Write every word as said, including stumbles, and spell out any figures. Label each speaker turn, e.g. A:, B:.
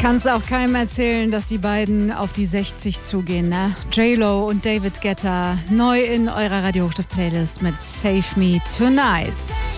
A: Kannst auch keinem erzählen, dass die beiden auf die sechzig zugehen, ne? J-Lo und David Guetta, neu in eurer Radio Hochstift Playlist mit Save Me Tonight.